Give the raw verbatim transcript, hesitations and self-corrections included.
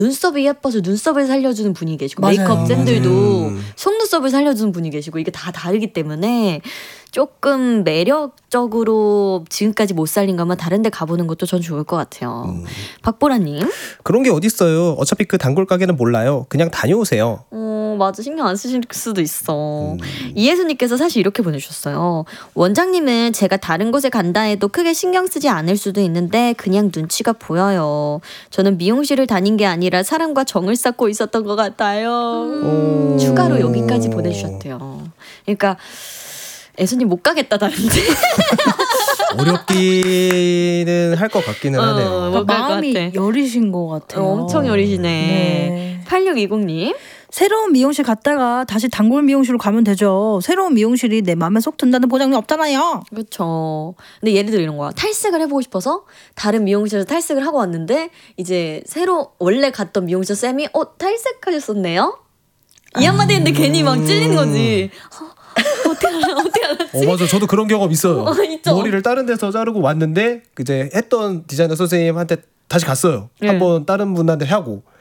눈썹이 예뻐서 눈썹을 살려주는 분이 계시고 맞아요. 메이크업 쌤들도 음. 속눈썹을 살려주는 분이 계시고 이게 다 다르기 때문에 조금 매력적으로 지금까지 못 살린 것만 다른 데 가보는 것도 전 좋을 것 같아요. 음. 박보라님. 그런 게 어딨어요. 어차피 그 단골 가게는 몰라요. 그냥 다녀오세요. 어 맞아 신경 안 쓰실 수도 있어. 음. 이혜수님께서 사실 이렇게 보내주셨어요. 원장님은 제가 다른 곳에 간다 해도 크게 신경 쓰지 않을 수도 있는데 그냥 눈치가 보여요. 저는 미용실을 다닌 게 아니라 사람과 정을 쌓고 있었던 것 같아요. 음. 추가로 여기까지 보내주셨대요. 그러니까 애수님 못 가겠다 다른데. 어렵기는 할 것 같기는 어, 하네요. 못 그러니까 갈 것 마음이 같아. 여리신 것 같아요. 어, 엄청 여리시네. 네. 팔육이공님. 새로운 미용실 갔다가 다시 단골 미용실로 가면 되죠. 새로운 미용실이 내 마음에 쏙 든다는 보장이 없잖아요. 그렇죠. 근데 예를 들어 이런 거야. 탈색을 해보고 싶어서 다른 미용실에서 탈색을 하고 왔는데 이제 새로 원래 갔던 미용실 쌤이 어 탈색하셨었네요? 이 한마디 했는데 괜히 막 찔리는 거지. 어, 어떻게 알아? 어떻게 알았지? 어 맞아. 저도 그런 경험 있어요. 어, 있죠. 머리를 다른 데서 자르고 왔는데 이제 했던 디자이너 선생님한테 다시 갔어요. 네. 한번 다른 분한테 하고